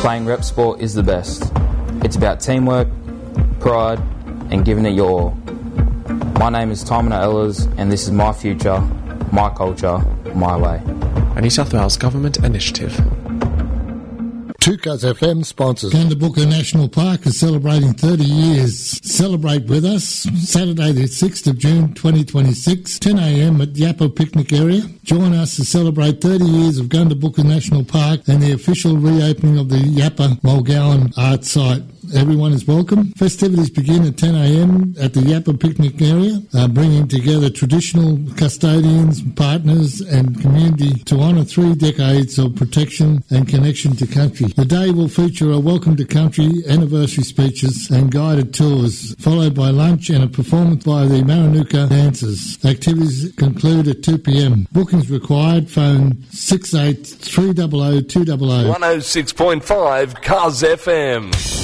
Playing rep sport is the best. It's about teamwork, pride, and giving it your all. My name is Timon Ehlers, and this is my future, my culture, my way. A New South Wales Government initiative. 2Cuz FM sponsors. Gundabooka National Park is celebrating 30 years. Celebrate with us. Saturday the 6th of June 2026, 10 a.m. at Yappa Picnic Area. Join us to celebrate 30 years of Gundabooka National Park and the official reopening of the Yappa Mulgowan Art Site. Everyone is welcome. Festivities begin at 10 a.m. at the Yappa Picnic Area, bringing together traditional custodians, partners and community to honour 3 decades of protection and connection to country. The day will feature a welcome to country, anniversary speeches and guided tours, followed by lunch and a performance by the Maranuka dancers. Activities conclude at 2 p.m. Bookings required. Phone 68 300 200. 106.5 Cuz FM.